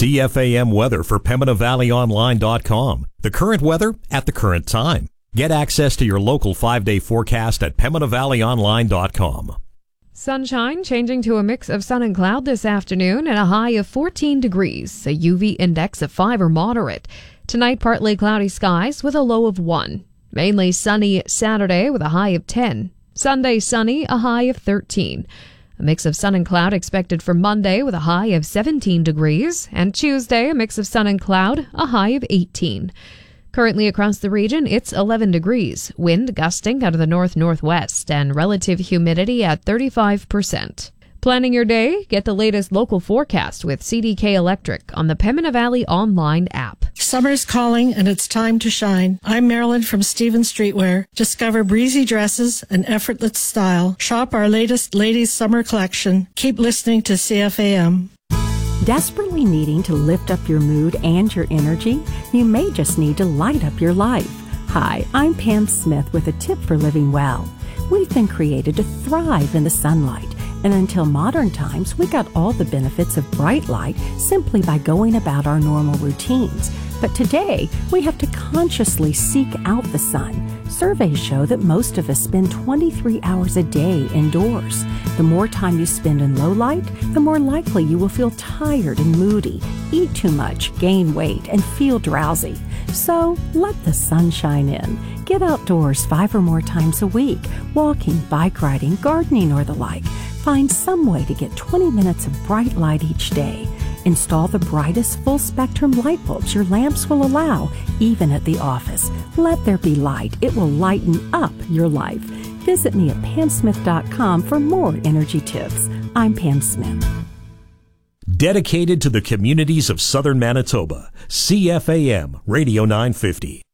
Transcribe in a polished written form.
CFAM weather for PembinaValleyOnline.com. The current weather at the current time. Get access to your local 5-day forecast at PembinaValleyOnline.com. Sunshine changing to a mix of sun and cloud this afternoon and a high of 14 degrees, a UV index of 5 or moderate. Tonight, partly cloudy skies with a low of 1. Mainly sunny Saturday with a high of 10. Sunday sunny, a high of 13. A mix of sun and cloud expected for Monday with a high of 17 degrees, and Tuesday a mix of sun and cloud, a high of 18. Currently across the region, it's 11 degrees, wind gusting out of the north-northwest, and relative humidity at 35%. Planning your day? Get the latest local forecast with CDK Electric on the Pembina Valley Online app. Summer's calling and it's time to shine. I'm Marilyn from Stephen Streetwear. Discover breezy dresses and effortless style. Shop our latest ladies' summer collection. Keep listening to CFAM. Desperately needing to lift up your mood and your energy? You may just need to light up your life. Hi, I'm Pam Smith with a tip for living well. We've been created to thrive in the sunlight, and until modern times, we got all the benefits of bright light simply by going about our normal routines. But today, we have to consciously seek out the sun. Surveys show that most of us spend 23 hours a day indoors. The more time you spend in low light, the more likely you will feel tired and moody, eat too much, gain weight, and feel drowsy. So let the sun shine in. Get outdoors 5 or more times a week, walking, bike riding, gardening, or the like. Find some way to get 20 minutes of bright light each day. Install the brightest full-spectrum light bulbs your lamps will allow, even at the office. Let there be light. It will lighten up your life. Visit me at pamsmith.com for more energy tips. I'm Pam Smith. Dedicated to the communities of southern Manitoba, CFAM Radio 950.